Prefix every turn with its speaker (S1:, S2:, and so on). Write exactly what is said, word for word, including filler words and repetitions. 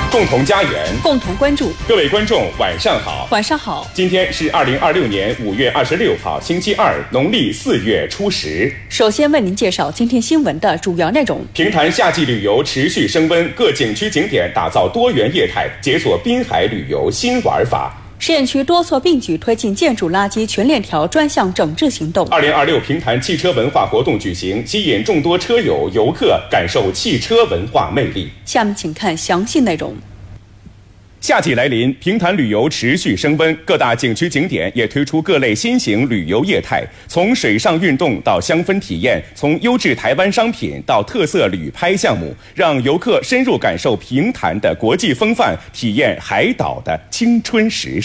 S1: 共同家园，
S2: 共同关注。
S1: 各位观众，晚上好！
S2: 晚上好！
S1: 今天是二零二六年五月二十六号，星期二，农历四月初十。
S2: 首先为您介绍今天新闻的主要内容。
S1: 平潭夏季旅游持续升温，各景区景点打造多元业态，解锁滨海旅游新玩法。
S2: 实验区多措并举推进建筑垃圾全链条专项整治行动。
S1: 二零二六平潭汽车文化活动举行，吸引众多车友游客感受汽车文化魅力。
S2: 下面请看详细内容。
S1: 夏季来临，平潭旅游持续升温，各大景区景点也推出各类新型旅游业态，从水上运动到香氛体验，从优质台湾商品到特色旅拍项目，让游客深入感受平潭的国际风范，体验海岛的青春时尚。